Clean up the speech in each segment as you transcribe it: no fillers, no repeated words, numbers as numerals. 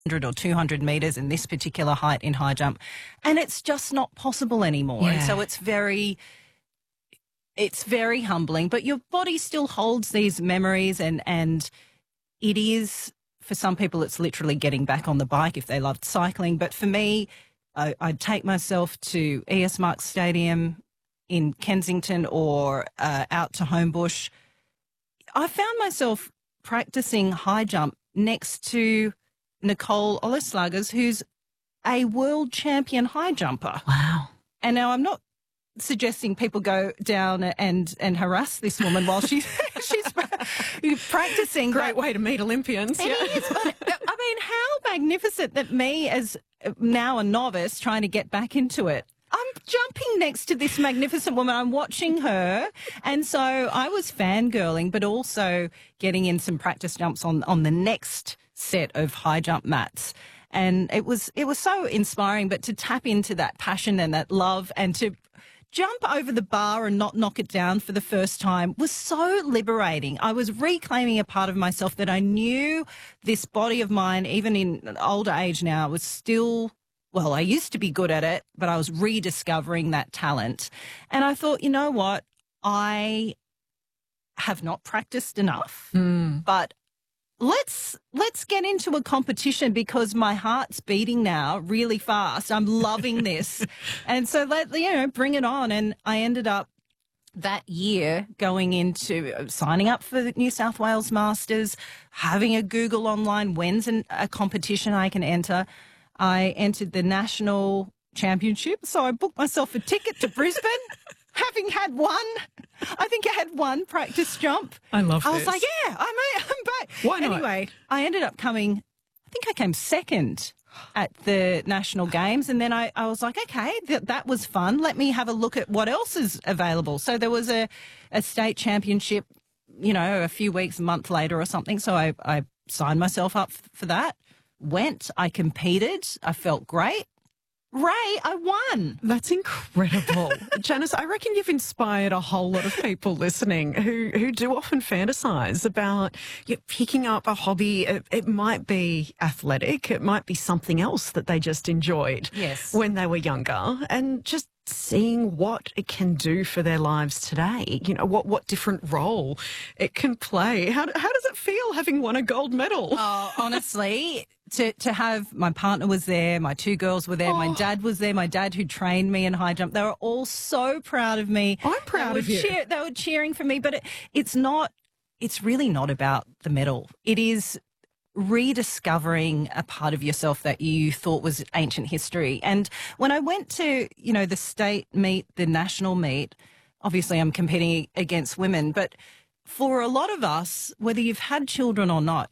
100 or 200 metres in this particular height in high jump, and it's just not possible anymore. Yeah. And so it's very humbling, but your body still holds these memories, and it is, for some people, it's literally getting back on the bike if they loved cycling. But for me, I'd take myself to ES Marks Stadium in Kensington or out to Homebush. I found myself practicing high jump next to Nicole Oleslagers, who's a world champion high jumper. Wow. And now I'm not suggesting people go down and harass this woman while she's practicing. Great way to meet Olympians. It is, but I mean, how magnificent that me, as now a novice trying to get back into it, I'm jumping next to this magnificent woman. I'm watching her. And so I was fangirling, but also getting in some practice jumps on the next set of high jump mats. And it was so inspiring, but to tap into that passion and that love and to jump over the bar and not knock it down for the first time was so liberating. I was reclaiming a part of myself that I knew this body of mine, even in older age now, was still, well, I used to be good at it, but I was rediscovering that talent. And I thought, you know what? I have not practiced enough, but let's get into a competition because my heart's beating now really fast. I'm loving this. And so bring it on. And I ended up that year going into signing up for the New South Wales Masters, having a Google online, when's a competition I can enter. I entered the national championship. So I booked myself a ticket to Brisbane. Having had I think I had one practice jump. I love this. I was like, yeah, I'm back. Why not? Anyway, I ended up I think I came second at the national games. And then I was like, okay, that was fun. Let me have a look at what else is available. So there was a state championship, a few weeks, a month later or something. So I signed myself up for that. I competed. I felt great. Ray, I won. That's incredible. Janice, I reckon you've inspired a whole lot of people listening who do often fantasize about picking up a hobby. It might be athletic. It might be something else that they just enjoyed when they were younger, and just seeing what it can do for their lives today, what different role it can play. How does it feel having won a gold medal? Oh, honestly, to have my partner was there, my two girls were there, my dad was there, my dad who trained me in high jump. They were all so proud of me. I'm proud of you. They were cheering for me, but it's really not about the medal. It is rediscovering a part of yourself that you thought was ancient history. And when I went to, the state meet, the national meet, obviously I'm competing against women, but for a lot of us, whether you've had children or not,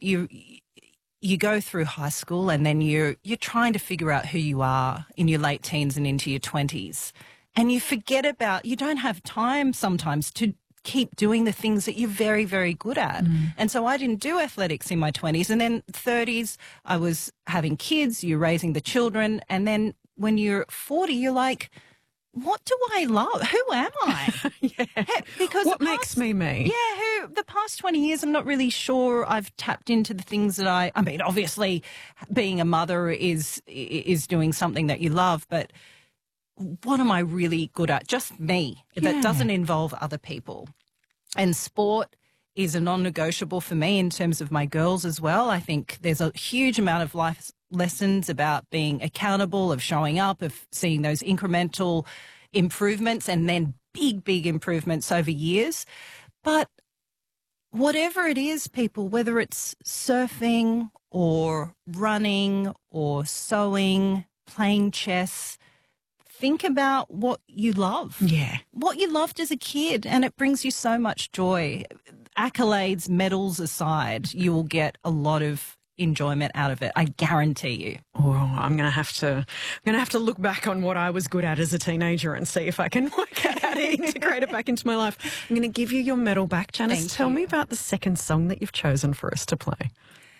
you go through high school and then you're trying to figure out who you are in your late teens and into your 20s. And you don't have time sometimes to keep doing the things that you're very, very good at. And so I didn't do athletics in my 20s. And then 30s, I was having kids, you're raising the children. And then when you're 40, you're like, what do I love? Who am I? Because what makes me me? Yeah, the past 20 years, I'm not really sure I've tapped into the things that I mean, obviously being a mother is doing something that you love, but what am I really good at? Just me. That doesn't involve other people. And sport is a non-negotiable for me in terms of my girls as well. I think there's a huge amount of life lessons about being accountable, of showing up, of seeing those incremental improvements and then big, big improvements over years. But whatever it is, people, whether it's surfing or running or sewing, playing chess, think about what you love. Yeah. What you loved as a kid, and it brings you so much joy. Accolades, medals aside, you will get a lot of enjoyment out of it. I guarantee you. Oh, I'm going to have to look back on what I was good at as a teenager and see if I can work out how to integrate it back into my life. I'm going to give you your medal back, Janice. Tell me about the second song that you've chosen for us to play.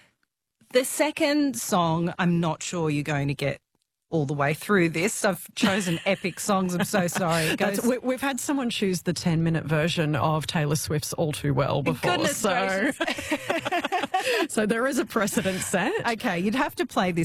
The second song, I'm not sure you're going to get all the way through this. I've chosen epic songs. I'm so sorry. We've had someone choose the 10-minute version of Taylor Swift's All Too Well before. Goodness gracious. So there is a precedent set. Okay, you'd have to play this